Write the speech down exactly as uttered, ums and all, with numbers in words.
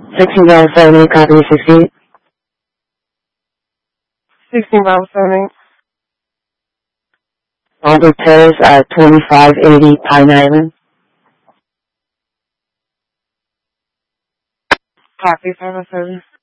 sixteen Bravo seventy, copy sixteen. sixteen Bravo seventy. Albert Terrace at twenty-five eighty Pine Island. Copy seven seven.